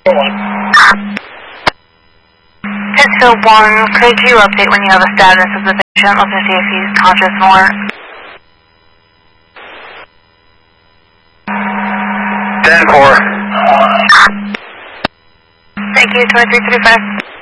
Pittsfield 1, could you update when you have a status of the patient? Let's see if he's conscious more. 10-4. Thank you, 2335.